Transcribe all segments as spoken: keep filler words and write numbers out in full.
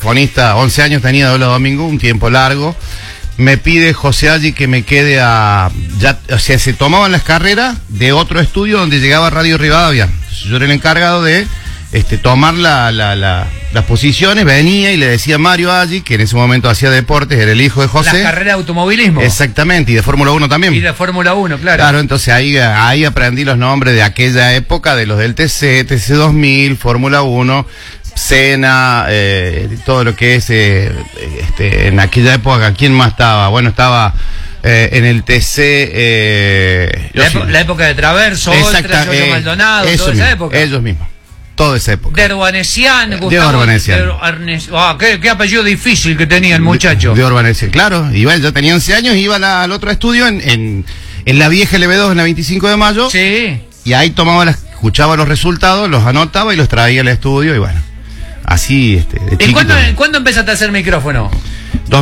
telefonista, once años tenía de Hola Domingo, un tiempo largo. Me pide José Aggi que me quede a... Ya, o sea, se tomaban las carreras de otro estudio donde llegaba Radio Rivadavia. Yo era el encargado de este, tomar la, la, la, las posiciones, venía y le decía a Mario Aggi, que en ese momento hacía deportes, era el hijo de José. Las carreras de automovilismo. Exactamente, y de Fórmula uno también. Y de Fórmula uno, claro. Claro, entonces ahí, ahí aprendí los nombres de aquella época, de los del T C, T C dos mil, Fórmula uno... Senna, eh, todo lo que es eh, este, en aquella época, ¿quién más estaba? Bueno, estaba eh, en el T C eh, la, época, la época de Traverso, Oltra, Giorgio eh, Maldonado, toda esa mismo, época. Ellos mismos, toda esa época. De Urbanesian, Gustavo. De Urbanesian. De Arnes, oh, qué, qué apellido difícil que tenía el muchacho. De, de Urbanesian, claro. Y bueno, yo tenía once años, iba la, al otro estudio en, en, en la vieja L B dos, en la veinticinco de mayo. Sí. Y ahí tomaba las, escuchaba los resultados, los anotaba y los traía al estudio y bueno. Así, este, de ¿Y cuándo, cuándo empezaste a hacer micrófono? dos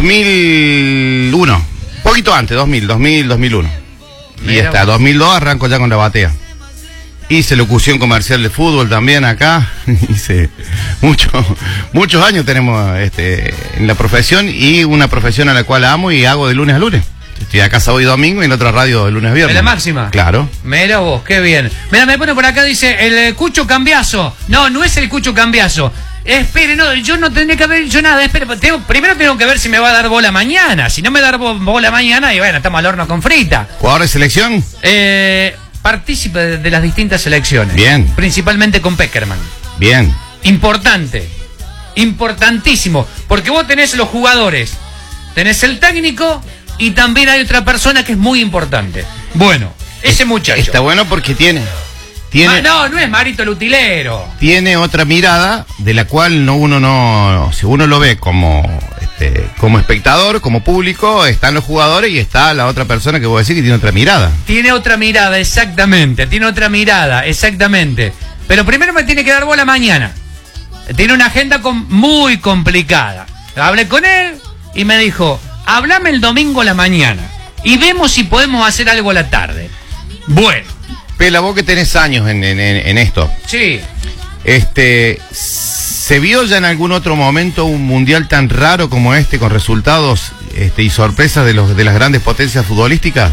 mil uno, poquito antes, dos mil, dos mil, dos mil uno. Mira, y hasta dos mil dos arranco ya con la batea. Hice locución comercial de fútbol también acá. Hice mucho, muchos años tenemos este, en la profesión y una profesión a la cual amo y hago de lunes a lunes. Estoy acá sábado y domingo y en otra radio de lunes a viernes. ¿En la máxima? Claro. Mira vos, qué bien. Mira, me pone por acá, dice, el Cucho Cambiazo. No, no es el Cucho Cambiazo. Espere, no, yo no tendré que haber dicho nada. Espere, tengo, primero tengo que ver si me va a dar bola mañana. Si no me da bola mañana, y bueno, estamos al horno con frita. ¿Jugador de selección? Eh, partícipe de, de las distintas selecciones. Bien. Principalmente con Peckerman. Bien. Importante. Importantísimo. Porque vos tenés los jugadores, tenés el técnico y también hay otra persona que es muy importante. Bueno, ese muchacho. Está bueno porque tiene... Tiene, ah, no, no es Marito el utilero. Tiene otra mirada de la cual no uno no, si uno lo ve como este, como espectador, como público, están los jugadores y está la otra persona que voy a decir que tiene otra mirada. Tiene otra mirada, exactamente, tiene otra mirada, exactamente. Pero primero me tiene que dar bola mañana. Tiene una agenda con, muy complicada. Hablé con él y me dijo, háblame el domingo a la mañana y vemos si podemos hacer algo a la tarde. Bueno. Pela, vos que tenés años en, en, en esto. Sí. Este, ¿se vio ya en algún otro momento un mundial tan raro como este, con resultados este, y sorpresas de los de las grandes potencias futbolísticas?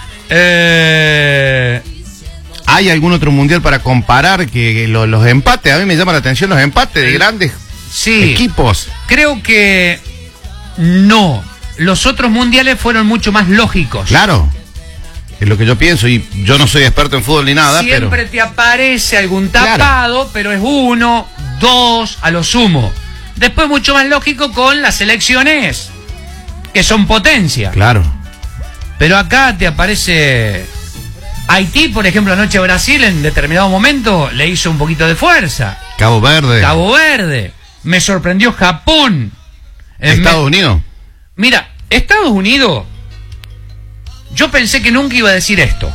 Eh... ¿Hay algún otro mundial para comparar que, que lo, los empates? A mí me llama la atención los empates de grandes sí. equipos. Creo que no. Los otros mundiales fueron mucho más lógicos. Claro. Es lo que yo pienso, y yo no soy experto en fútbol ni nada, siempre pero... te aparece algún tapado, claro. Pero es uno, dos, a lo sumo. Después mucho más lógico con las selecciones que son potencia. Claro. Pero acá te aparece... Haití, por ejemplo, anoche a Brasil, en determinado momento, le hizo un poquito de fuerza. Cabo Verde. Cabo Verde. Me sorprendió Japón. Estados me... Unidos. Mira, Estados Unidos... Yo pensé que nunca iba a decir esto.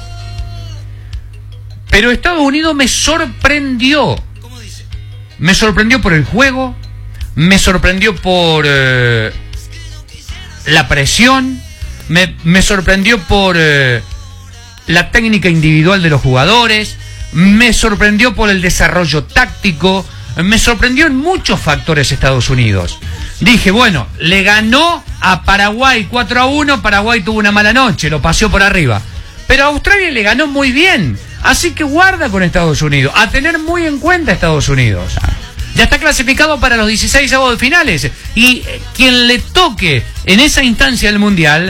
Pero Estados Unidos me sorprendió. ¿Cómo dice? Me sorprendió por el juego. Me sorprendió por eh, la presión. Me, me sorprendió por eh, la técnica individual de los jugadores. Me sorprendió por el desarrollo táctico. Me sorprendió en muchos factores Estados Unidos. Dije, bueno, le ganó a Paraguay cuatro a uno, Paraguay tuvo una mala noche, lo paseó por arriba. Pero a Australia le ganó muy bien, así que guarda con Estados Unidos, a tener muy en cuenta Estados Unidos. Ya está clasificado para los dieciséis avos de finales, y quien le toque en esa instancia del Mundial,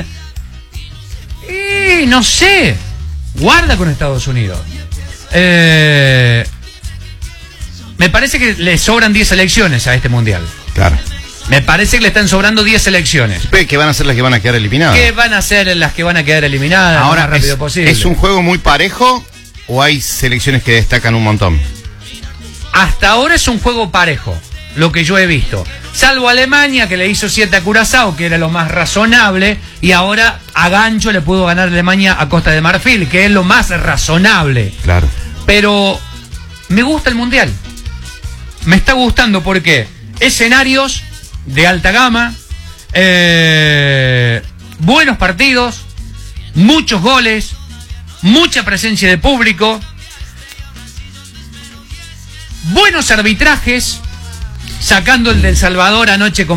y no sé, guarda con Estados Unidos. Eh, me parece que le sobran diez selecciones a este Mundial. Claro. Me parece que le están sobrando diez selecciones. ¿Qué van a ser las que van a quedar eliminadas? ¿Qué van a ser las que van a quedar eliminadas ahora, lo más rápido es, posible? ¿Es un juego muy parejo o hay selecciones que destacan un montón? Hasta ahora es un juego parejo, lo que yo he visto. Salvo Alemania, que le hizo siete a Curazao, que era lo más razonable, y ahora a gancho le pudo ganar Alemania a Costa de Marfil, que es lo más razonable. Claro. Pero me gusta el Mundial. Me está gustando porque escenarios de alta gama, eh, buenos partidos, muchos goles, mucha presencia de público, buenos arbitrajes, sacando el del Salvador anoche con